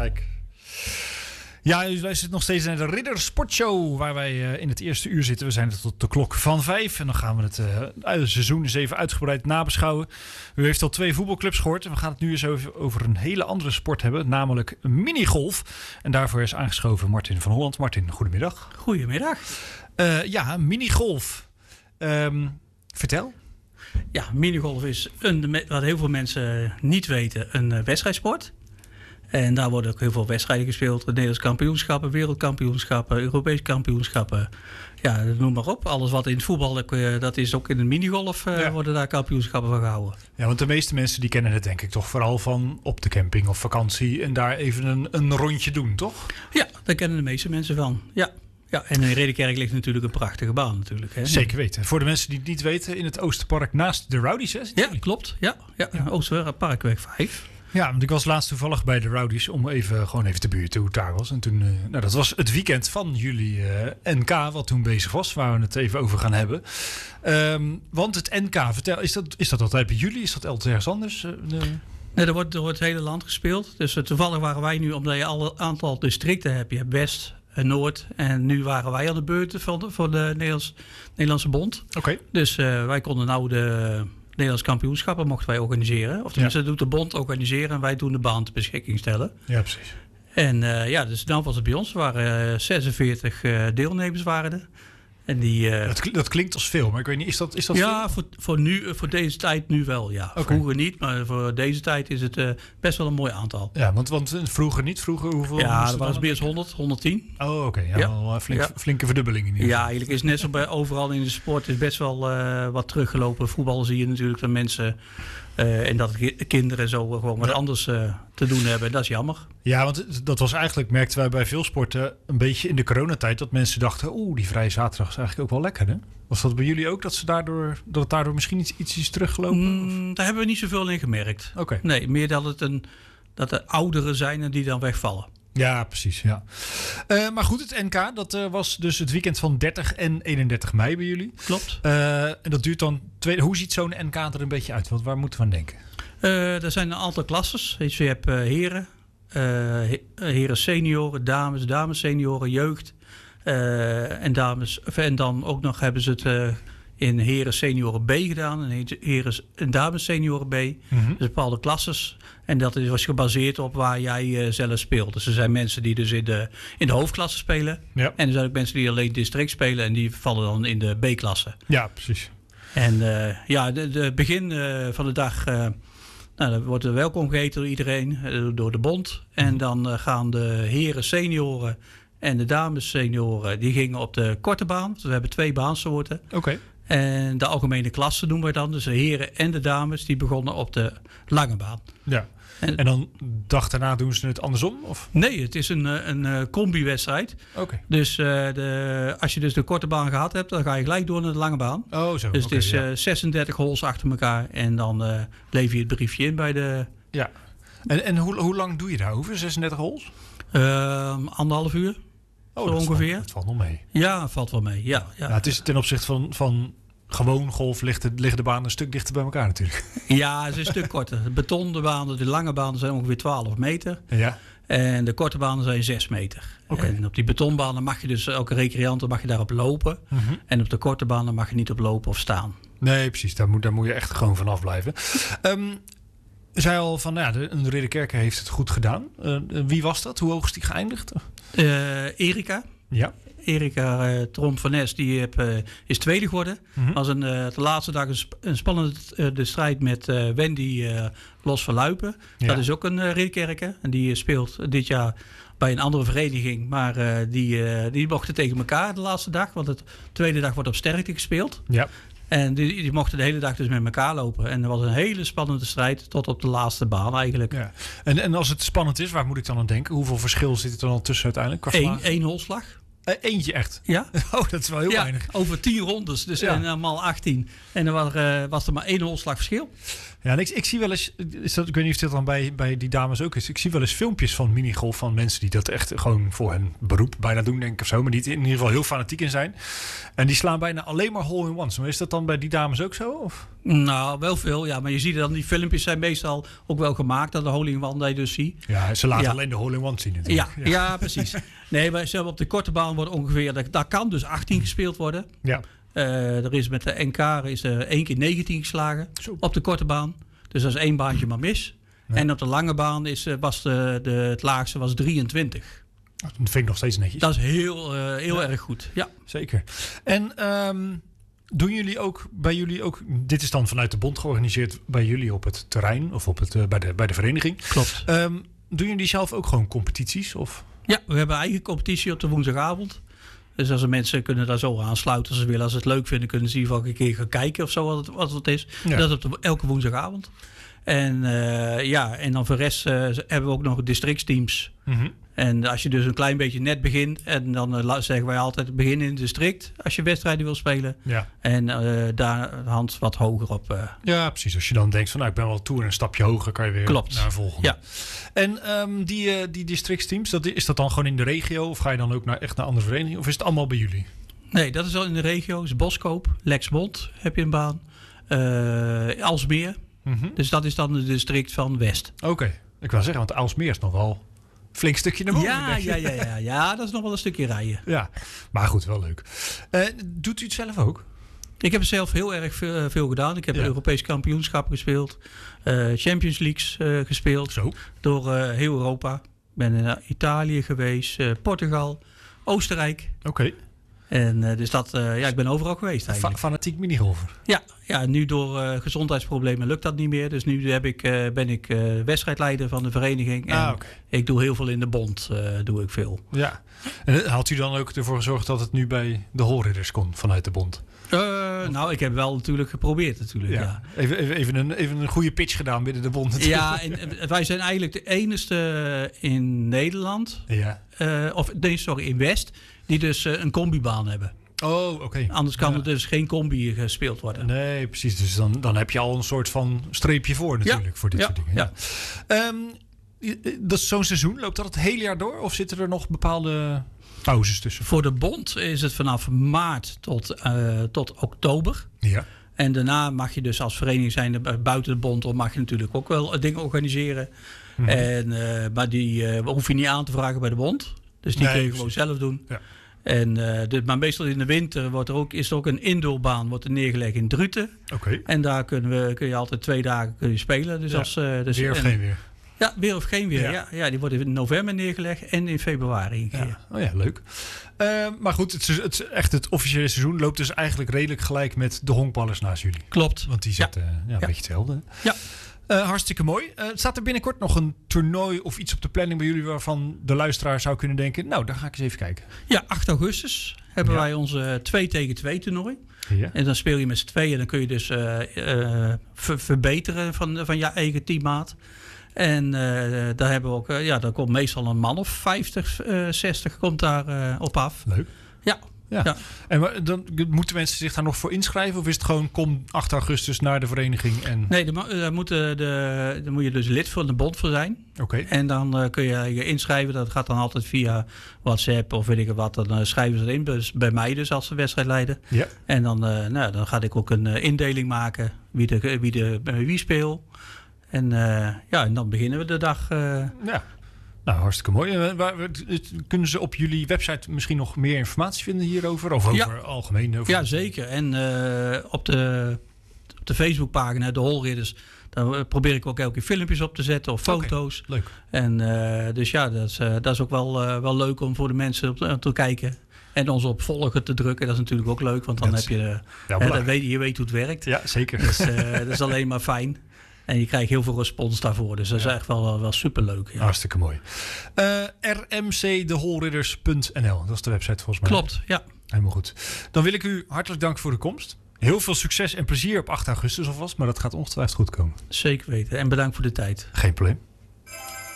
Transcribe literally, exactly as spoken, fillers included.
Kijk. Ja, u luistert nog steeds naar de Ridder Sportshow, waar wij uh, in het eerste uur zitten. We zijn er tot de klok van vijf en dan gaan we het uh, seizoen eens even uitgebreid nabeschouwen. U heeft al twee voetbalclubs gehoord en we gaan het nu eens over, over een hele andere sport hebben, namelijk minigolf. En daarvoor is aangeschoven Martin van Holland. Martin, goedemiddag. Goedemiddag. Uh, ja, minigolf. Um, vertel. Ja, minigolf is, een, wat heel veel mensen niet weten, een wedstrijdsport. En daar worden ook heel veel wedstrijden gespeeld. Nederlands kampioenschappen, wereldkampioenschappen, Europese kampioenschappen. Ja, noem maar op. Alles wat in het voetbal, dat is ook in de minigolf, uh, ja. worden daar kampioenschappen van gehouden. Ja, want de meeste mensen die kennen het denk ik toch vooral van op de camping of vakantie en daar even een, een rondje doen, toch? Ja, daar kennen de meeste mensen van, ja. Ja, en in Ridderkerk ligt natuurlijk een prachtige baan natuurlijk. Hè? Zeker weten. Voor de mensen die het niet weten, in het Oosterpark naast de Rowdies, hè? Ja, klopt. Ja, ja. ja. Oosterparkweg vijf. Ja, want ik was laatst toevallig bij de Rowdies om even gewoon even te buurten hoe het daar was. En toen, uh, nou, dat was het weekend van jullie uh, N K, wat toen bezig was, waar we het even over gaan hebben. Um, want het N K, vertel, is dat, is dat altijd bij jullie? Is dat altijd ergens anders? Uh, de... Nee, er wordt door het hele land gespeeld. Dus uh, toevallig waren wij nu, omdat je al een aantal districten hebt. Je hebt West en Noord. En nu waren wij aan de beurt voor de, voor de Nederlands, Nederlandse Bond. Oké. Okay. Dus uh, wij konden nou de Nederlands kampioenschappen mochten wij organiseren. Of tenminste, ja. doet de bond organiseren en wij doen de baan ter beschikking stellen. Ja, precies. En uh, ja, dus nou was het bij ons. Er waren uh, zesenveertig uh, deelnemers waren er. En die, uh, dat, dat klinkt als veel, maar ik weet niet, is dat, is dat ja, veel? voor, voor, nu, voor deze tijd nu wel, ja. Okay. Vroeger niet, maar voor deze tijd is het uh, best wel een mooi aantal. Ja, want, want vroeger niet? Vroeger hoeveel? Ja, dat was meer dan honderd, honderdtien. Oh, oké. Okay. Ja, ja. Wel een flink, ja. flinke verdubbeling in ieder geval. Ja, eigenlijk is net zo bij overal in de sport is best wel uh, wat teruggelopen. Voetbal zie je natuurlijk dat mensen uh, en dat kinderen zo gewoon wat ja. anders uh, te doen hebben. Dat is jammer. Ja, want dat was eigenlijk, merkten wij bij veel sporten een beetje in de coronatijd, dat mensen dachten, oeh, die vrije zaterdag is eigenlijk ook wel lekker, hè? Was dat bij jullie ook, dat, ze daardoor, dat het daardoor misschien iets, iets is teruggelopen? Mm, daar hebben we niet zoveel in gemerkt. Oké. Okay. Nee, meer dat het een, dat er ouderen zijn en die dan wegvallen. Ja, precies. Ja. Uh, maar goed, het N K, dat uh, was dus het weekend van dertig en eenendertig mei bij jullie. Klopt. Uh, en dat duurt dan twee. Hoe ziet zo'n N K er een beetje uit? Want waar moeten we aan denken? Uh, er zijn een aantal klasses. Dus je hebt uh, heren, uh, heren senioren, dames, dames senioren, jeugd. Uh, en, dames, en dan ook nog hebben ze het uh, in heren senioren B gedaan. En heren en dames senioren B. Mm-hmm. Dus bepaalde klasses. En dat is, was gebaseerd op waar jij uh, zelf speelt. Dus er zijn mensen die dus in de, in de hoofdklasse spelen. Ja. En er zijn ook mensen die alleen district spelen. En die vallen dan in de B-klasse. Ja, precies. En uh, ja, de, de begin uh, van de dag... Uh, nou, dan wordt er welkom geheten door iedereen. Uh, door de bond. En mm-hmm. dan uh, gaan de heren senioren... En de dames senioren, die gingen op de korte baan. Dus we hebben twee baansoorten. Oké. Okay. En de algemene klasse noemen we dan. Dus de heren en de dames, die begonnen op de lange baan. Ja. En, en dan dag daarna doen ze het andersom? Of? Nee, het is een, een, een combi-wedstrijd. Oké. Okay. Dus uh, de, als je dus de korte baan gehad hebt, dan ga je gelijk door naar de lange baan. Oh, zo. Dus okay, het is ja. uh, zesendertig holes achter elkaar. En dan uh, lever je het briefje in bij de... Ja. En, en hoe, hoe lang doe je daarover? zesendertig holes? Uh, anderhalf uur. Oh, zo dat ongeveer. Valt, dat valt nog mee. Ja, valt wel mee. Ja, ja. Nou, het is ten opzichte van, van gewoon golf liggen de, de banen een stuk dichter bij elkaar natuurlijk. Ja, het is een stuk korter. De betonnen banen, de lange banen zijn ongeveer twaalf meter. Ja. En de korte banen zijn zes meter. Okay. En op die betonbanen mag je dus, elke recreant mag je daarop lopen. Mm-hmm. En op de korte banen mag je niet op lopen of staan. Nee, precies. Daar moet, daar moet je echt gewoon vanaf blijven. Um, zei al van, nou ja, de, de Ridderkerk heeft het goed gedaan. Uh, wie was dat? Hoe hoog is die geëindigd? Uh, Erika. Ja. Erika uh, Tromp van Nes, die heb, uh, is tweede geworden. Mm-hmm. Was een, uh, de laatste dag een, sp- een spannende uh, de strijd met uh, Wendy uh, Los van Luipen. Ja. Dat is ook een uh, Ridderkerker. En die uh, speelt dit jaar bij een andere vereniging. Maar uh, die, uh, die mochten tegen elkaar de laatste dag. Want de tweede dag wordt op sterkte gespeeld. Ja. En die, die mochten de hele dag dus met elkaar lopen. En er was een hele spannende strijd tot op de laatste baan eigenlijk. Ja. En, en als het spannend is, waar moet ik dan aan denken? Hoeveel verschil zit er dan al tussen uiteindelijk? Eén, één holslag. Uh, eentje echt? Ja. Oh, dat is wel heel ja, weinig. Over tien rondes, dus ja. normaal achttien. En er was, uh, was er maar één holslag verschil. Ja, en ik, ik zie wel eens, is dat, ik weet niet of dit dan bij, bij die dames ook is. Ik zie wel eens filmpjes van minigolf van mensen die dat echt gewoon voor hun beroep bijna doen, denk ik of zo. Maar die in ieder geval heel fanatiek in zijn. En die slaan bijna alleen maar hole-in-ones. Maar is dat dan bij die dames ook zo? Of? Nou, wel veel, ja. Maar je ziet dan, die filmpjes zijn meestal ook wel gemaakt aan de hole-in-one dat je dus ziet. Ja, ze laten Ja. alleen de hole-in-one zien natuurlijk. Ja, ja. precies. Nee, maar ze hebben op de korte baan wordt ongeveer, daar, daar kan dus achttien gespeeld worden. Ja. Uh, er is met de N K is er één keer negentien geslagen Zo. op de korte baan. Dus dat is één baantje maar mis. Ja. En op de lange baan is, uh, was de, de, het laagste was drieëntwintig. Dat vind ik nog steeds netjes. Dat is heel, uh, heel Ja. erg goed. Ja. Zeker. En um, doen jullie ook bij jullie ook... Dit is dan vanuit de bond georganiseerd bij jullie op het terrein of op het, uh, bij, de, bij de vereniging. Klopt. Um, doen jullie zelf ook gewoon competities? Of? Ja, we hebben eigen competitie op de woensdagavond. Dus als er mensen kunnen daar zo aansluiten als ze willen. Als ze het leuk vinden, kunnen ze hier een keer gaan kijken of zo wat het, wat het is. Ja. Dat is op de, elke woensdagavond. En uh, ja, en dan voor de rest uh, hebben we ook nog districtsteams. Mm-hmm. En als je dus een klein beetje net begint, en dan uh, zeggen wij altijd begin in het district als je wedstrijden wil spelen. Ja. En uh, daar hand wat hoger op. Uh. Ja, precies. Als je dan denkt van nou, ik ben wel toe en een stapje hoger, kan je weer Klopt. naar een volgende. Ja. En um, die, uh, die districtsteams, dat, is dat dan gewoon in de regio? Of ga je dan ook naar, echt naar andere verenigingen? Of is het allemaal bij jullie? Nee, dat is al in de regio. Is Boskoop, Lexmond heb je een baan. Uh, Alsmeer. Mm-hmm. Dus dat is dan het district van West. Oké. Okay. Ik wil zeggen, want Aalsmeer is nog wel een flink stukje naar boven. Ja, ja, ja, ja, ja, dat is nog wel een stukje rijden. Ja, maar goed, wel leuk. Uh, doet u het zelf ook? Ik heb het zelf heel erg veel, veel gedaan. Ik heb ja. Europees kampioenschap gespeeld. Uh, Champions Leagues uh, gespeeld. Zo. Door uh, heel Europa. Ik ben in Italië geweest, uh, Portugal, Oostenrijk. Oké. Okay. En uh, dus dat, uh, ja, ik ben overal geweest eigenlijk. Fa- fanatiek minigolfer. Ja, ja, nu door uh, gezondheidsproblemen lukt dat niet meer. Dus nu heb ik, uh, ben ik uh, wedstrijdleider van de vereniging. En ah, okay. ik doe heel veel in de bond, uh, doe ik veel. Ja. En had u dan ook ervoor gezorgd dat het nu bij de holridders kon vanuit de bond? Uh, nou, ik heb wel natuurlijk geprobeerd natuurlijk, ja. ja. Even, even, even, een, even een goede pitch gedaan binnen de bond natuurlijk. Ja, en, en wij zijn eigenlijk de enige in Nederland, ja. uh, of nee, sorry, in West, die dus uh, een combibaan hebben. Oh, oké. Okay. Anders kan ja. er dus geen combi gespeeld worden. Nee, precies. Dus dan, dan heb je al een soort van streepje voor natuurlijk, ja. voor dit ja. soort dingen. Ja. Ja. Um, dat is zo'n seizoen, loopt dat het hele jaar door? Of zitten er nog bepaalde pauzes tussen? Voor de bond is het vanaf maart tot, uh, tot oktober. Ja. En daarna mag je dus als vereniging zijnde buiten de bond, dan mag je natuurlijk ook wel dingen organiseren. Mm-hmm. En, uh, maar die uh, hoef je niet aan te vragen bij de bond. Dus die nee, kun je gewoon zelf doen. Ja. En, uh, de, maar meestal in de winter wordt er ook, is er ook een indoorbaan wordt er neergelegd in Druten. Okay. En daar kunnen we, kun je altijd twee dagen kun je spelen. Dus ja. als, uh, dus weer of en, geen weer? Ja, weer of geen weer. Ja. Ja. Ja, die worden in november neergelegd en in februari. Ja. Oh ja, leuk. Uh, maar goed, het, het, echt het officiële seizoen loopt dus eigenlijk redelijk gelijk met de honkballers naast jullie. Klopt. Want die zitten ja. Uh, ja, een ja. beetje hetzelfde. Ja. Uh, hartstikke mooi. Uh, staat er binnenkort nog een toernooi of iets op de planning bij jullie waarvan de luisteraar zou kunnen denken, nou, daar ga ik eens even kijken. Ja, acht augustus hebben ja. wij onze twee tegen twee toernooi. Ja. En dan speel je met z'n tweeën en dan kun je dus uh, uh, ver- verbeteren van, van je eigen teammaat. En uh, daar hebben we ook, uh, ja, daar komt meestal een man of vijftig, uh, zestig komt daar uh, op af. Leuk. Ja. Ja. Ja. En maar, dan moeten mensen zich daar nog voor inschrijven? Of is het gewoon kom acht augustus naar de vereniging? En... Nee, daar, daar, moeten de, daar moet je dus lid van de bond voor zijn. Oké. Okay. En dan uh, kun je je inschrijven. Dat gaat dan altijd via WhatsApp of weet ik wat. Dan uh, schrijven ze erin. Dus bij mij dus als wedstrijdleider. Ja. En dan, uh, nou, dan ga ik ook een uh, indeling maken. Wie de, wie de wie, wie speelt. En, uh, ja, en dan beginnen we de dag. Uh... Ja. Nou, hartstikke mooi. Uh, waar, kunnen ze op jullie website misschien nog meer informatie vinden hierover? Of over ja. algemeen? Over... Ja, zeker. En uh, op de, op de Facebookpagina, de Holridders, daar probeer ik ook elke keer filmpjes op te zetten of foto's. Okay, leuk. En uh, dus ja, dat is, uh, dat is ook wel, uh, wel leuk om voor de mensen op te, te kijken. En ons op volgen te drukken. Dat is natuurlijk ook leuk, want dan dat heb je, uh, ja, hè, dan weet, je weet hoe het werkt. Ja, zeker. Dus uh, dat is alleen maar fijn. En je krijgt heel veel respons daarvoor. Dus dat ja. is echt wel, wel superleuk. Ja. Hartstikke mooi. Uh, r m c de holridders punt n l. Dat is de website volgens mij. Klopt, ja. Helemaal goed. Dan wil ik u hartelijk danken voor de komst. Heel veel succes en plezier op acht augustus alvast. Maar dat gaat ongetwijfeld goed komen. Zeker weten. En bedankt voor de tijd. Geen probleem.